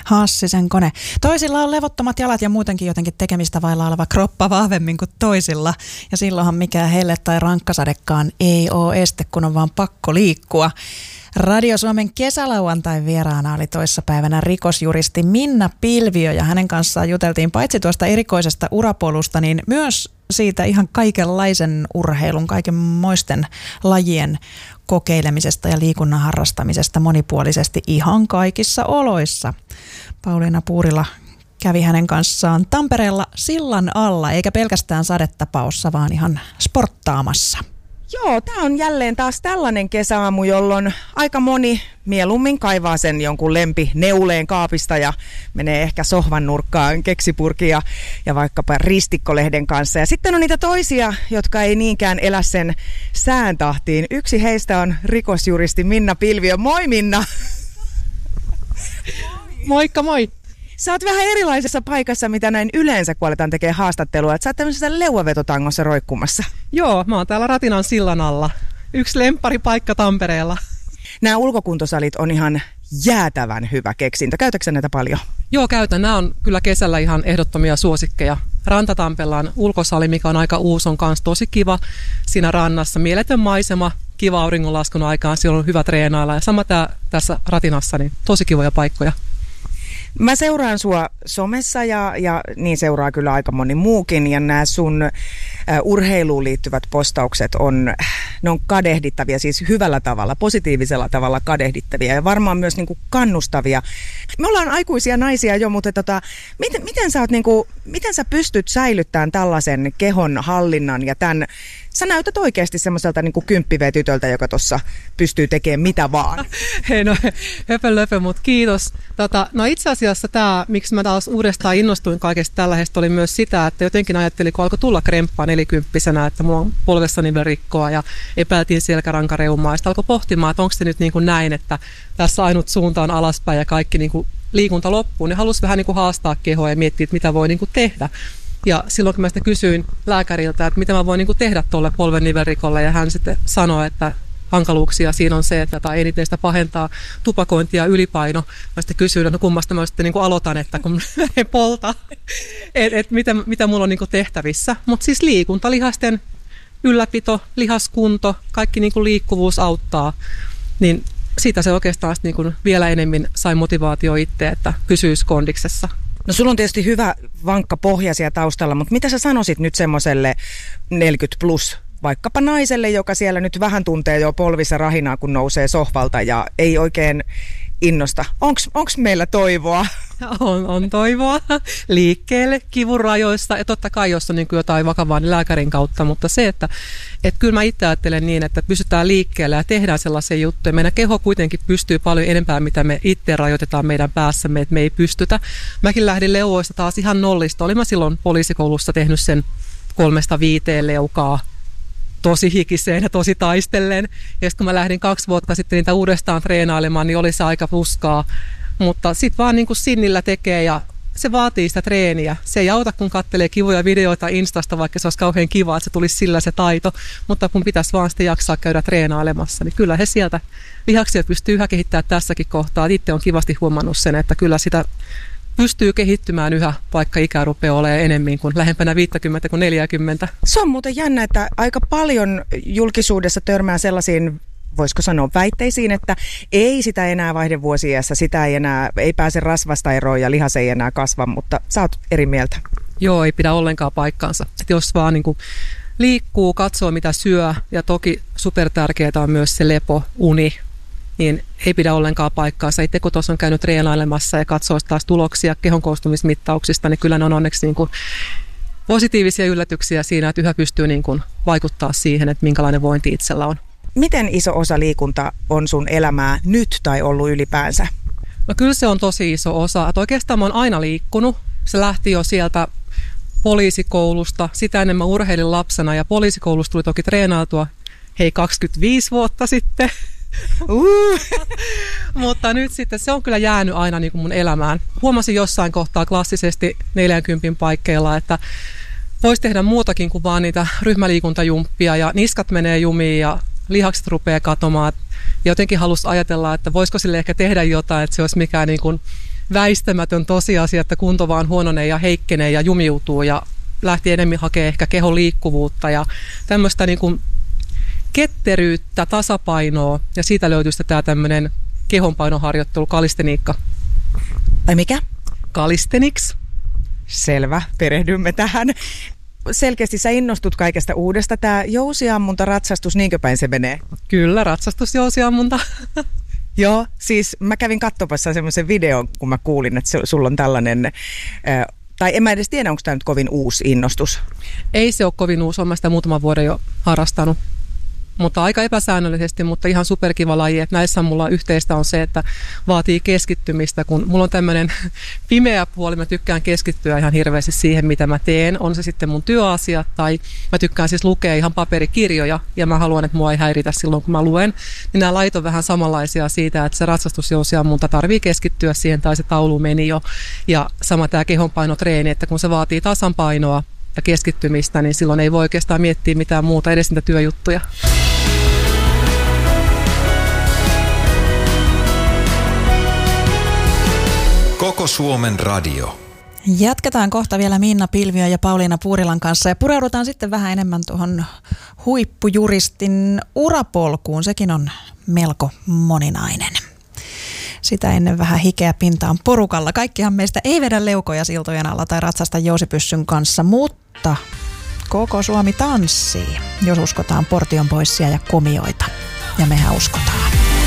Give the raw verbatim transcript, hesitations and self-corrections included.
Hassisen kone. Toisilla on levottomat jalat ja muutenkin jotenkin tekemistä vailla oleva kroppa vahvemmin kuin toisilla. Ja silloinhan mikään helle tai rankkasadekaan ei ole este, kun on vaan pakko liikkua. Radio Suomen kesälauantain vieraana oli toissapäivänä rikosjuristi Minna Pilviö ja hänen kanssaan juteltiin paitsi tuosta erikoisesta urapolusta, niin myös siitä ihan kaikenlaisen urheilun, kaikenmoisten lajien kokeilemisesta ja liikunnan harrastamisesta monipuolisesti ihan kaikissa oloissa. Pauliina Puurila kävi hänen kanssaan Tampereella sillan alla, eikä pelkästään sadetapaossa, vaan ihan sporttaamassa. Joo, tämä on jälleen taas tällainen kesäaamu, jolloin aika moni mieluummin kaivaa sen jonkun lempi neuleen kaapista ja menee ehkä sohvan nurkkaan keksipurkia ja vaikkapa ristikkolehden kanssa. Ja sitten on niitä toisia, jotka ei niinkään elä sen sään tahtiin. Yksi heistä on rikosjuristi Minna Pilviö. Moi Minna! Moikka moi! Sä oot vähän erilaisessa paikassa, mitä näin yleensä, kun aletaan tekemään haastattelua. Että sä oot tämmöisessä leuavetotangossa roikkumassa. Joo, mä oon täällä Ratinan sillan alla. Yksi lempparipaikka Tampereella. Nämä ulkokuntosalit on ihan jäätävän hyvä keksintö. Käytätkö sä näitä paljon? Joo, käytän. Nämä on kyllä kesällä ihan ehdottomia suosikkeja. Rantatampellaan ulkosali, mikä on aika uusi, on kanssa tosi kiva. Siinä rannassa mieletön maisema, kiva auringonlaskun aikaan, siellä on hyvä treenailla. Ja sama tää, tässä Ratinassa, niin tosi kivoja paikkoja. Mä seuraan sua somessa ja, ja niin seuraa kyllä aika moni muukin ja nämä sun ä, urheiluun liittyvät postaukset on, ne on kadehdittavia, siis hyvällä tavalla, positiivisella tavalla kadehdittavia ja varmaan myös niin kuin kannustavia. Me ollaan aikuisia naisia jo, mutta tota, miten, miten, sä oot, niin kuin, miten sä pystyt säilyttämään tällaisen kehon hallinnan ja tämän, sä näytät oikeasti semmoiselta niin kuin kymppivetytöltä, joka tuossa pystyy tekemään mitä vaan. Hei no, höpö löpö, mutta kiitos. Tota, no itse asiassa tämä, miksi mä taas uudestaan innostuin kaikesta tällaisesta, oli myös sitä, että jotenkin ajattelin, kun alkoi tulla kremppaa nelikymppisenä, että mulla on polvessani rikkoa ja epäiltiin selkärankareumaa. Ja sitten alkoi pohtimaan, että onko se nyt niin kuin näin, että tässä ainut suunta on alaspäin ja kaikki niin kuin liikunta loppuu. Niin halusi vähän niin kuin haastaa kehoa ja miettiä, että mitä voi niin kuin tehdä. Ja silloin kun mä sitten kysyin lääkäriltä, että mitä mä voin niin kuin tehdä tuolle polven nivelrikolle, ja hän sitten sanoi, että hankaluuksia siinä on se, että tai eniten sitä pahentaa tupakointi ja ylipaino. Mä sitten kysyin, että no kummasta mä sitten niin kuin aloitan, että kun en polta, että et mitä, mitä mulla on niin kuin tehtävissä. Mutta siis liikunta, lihasten ylläpito, lihaskunto, kaikki niin kuin liikkuvuus auttaa, niin siitä se oikeastaan niin kuin vielä enemmän sai motivaatio itse, että pysyisi kondiksessa. No sulla on tietysti hyvä vankka pohja siellä taustalla, mutta mitä sä sanoisit nyt semmoiselle neljäkymmentä plus vaikkapa naiselle, joka siellä nyt vähän tuntee jo polvissa rahinaa, kun nousee sohvalta ja ei oikein innosta. Onks, onks meillä toivoa? On, on toivoa liikkeelle, kivun rajoista ja totta kai jos on niin kuin jotain vakavaa niin lääkärin kautta, mutta se, että et kyllä mä itse ajattelen niin, että pysytään liikkeelle ja tehdään sellaisia juttuja. Meidän keho kuitenkin pystyy paljon enempää, mitä me itse rajoitetaan meidän päässämme, että me ei pystytä. Mäkin lähdin leuoista taas ihan nollista. Olin mä silloin poliisikoulussa tehnyt sen kolmesta viiteen leukaa tosi hikiseen ja tosi taistellen. Ja sitten kun mä lähdin kaksi vuotta sitten niitä uudestaan treenailemaan, niin oli se aika puskaa. Mutta sitten vaan niin kuin sinnillä tekee ja se vaatii sitä treeniä. Se ei auta, kun katselee kivoja videoita Instasta, vaikka se olisi kauhean kiva, että se tulisi sillä se taito. Mutta kun pitäisi vaan sitten jaksaa käydä treenailemassa, niin kyllä he sieltä lihaksia pystyy yhä kehittämään tässäkin kohtaa. Itse on kivasti huomannut sen, että kyllä sitä pystyy kehittymään yhä, vaikka ikä rupeaa olemaan enemmän kuin lähempänä viisikymmentä kuin neljäkymmentä. Se on muuten jännä, että aika paljon julkisuudessa törmää sellaisiin, voisiko sanoa väitteisiin, että ei sitä enää vaihdevuosiassa, sitä ei enää, ei pääse rasvasta eroon ja lihas ei enää kasva, mutta sä oot eri mieltä. Joo, ei pidä ollenkaan paikkaansa. Et jos vaan niin kuin liikkuu, katsoo mitä syö ja toki supertärkeää on myös se lepo, uni, niin ei pidä ollenkaan paikkaansa. Itse kun tuossa on käynyt treenailemassa ja katsoo taas tuloksia kehon koostumismittauksista, niin kyllä ne on onneksi niin kuin positiivisia yllätyksiä siinä, että yhä pystyy niin kuin vaikuttaa siihen, että minkälainen vointi itsellä on. Miten iso osa liikunta on sun elämää nyt tai ollut ylipäänsä? No kyllä se on tosi iso osa. Että oikeastaan mä oon aina liikkunut. Se lähti jo sieltä poliisikoulusta. Sitä ennen mä urheilin lapsena ja poliisikoulusta tuli toki treenailtua hei kaksikymmentäviisi vuotta sitten. Uh. Mutta nyt sitten se on kyllä jäänyt aina niin kuin mun elämään. Huomasin jossain kohtaa klassisesti neljänkympin paikkeilla, että voisi tehdä muutakin kuin vaan niitä ryhmäliikuntajumppia ja niskat menee jumiin ja lihakset rupeaa katomaan. Ja jotenkin halusi ajatella, että voisiko sille ehkä tehdä jotain, että se olisi mikään niin kuin väistämätön tosiasia, että kunto vaan huononee ja heikkenee ja jumiutuu ja lähti enemmän hakemaan ehkä kehon liikkuvuutta ja tämmöistä niin kuin ketteryyttä, tasapainoa ja siitä löytyy tämä tämmöinen kehonpainoharjoittelu, kalisteniikka. Ai mikä? Calisthenics. Selvä, perehdymme tähän. Selkeästi sä innostut kaikesta uudesta. Tämä jousiammunta, ratsastus, niinkö päin se menee? Kyllä, ratsastus, jousiammunta. Joo, siis mä kävin katsomassa semmoisen videon, kun mä kuulin, että sulla on tällainen, äh, tai en mä edes tiedä, onko tämä nyt kovin uusi innostus? Ei se ole kovin uusi, olen mä sitä muutaman vuoden jo harrastanut. Mutta aika epäsäännöllisesti, mutta ihan superkiva laji. Että näissä mulla yhteistä on se, että vaatii keskittymistä, kun mulla on tämmöinen pimeä puoli, mä tykkään keskittyä ihan hirveästi siihen, mitä mä teen. On se sitten mun työasia tai mä tykkään siis lukea ihan paperikirjoja ja mä haluan, että mua ei häiritä silloin, kun mä luen. Niin nämä lait on vähän samanlaisia siitä, että se ratsastusjousiammunta tarvii keskittyä siihen tai se taulu meni jo. Ja sama tämä kehonpainotreeni, että kun se vaatii tasanpainoa ja keskittymistä, niin silloin ei voi oikeastaan miettiä mitään muuta, edes niitä työjuttuja. Koko Suomen radio. Jatketaan kohta vielä Minna Pilviö ja Pauliina Puurilan kanssa ja pureudutaan sitten vähän enemmän tuohon huippujuristin urapolkuun. Sekin on melko moninainen. Sitä ennen vähän hikeä pintaan porukalla. Kaikkihan meistä ei vedä leukoja siltojen alla tai ratsasta jousipyssyn kanssa, mutta koko Suomi tanssii, jos uskotaan portionpoissia ja komioita. Ja mehän uskotaan.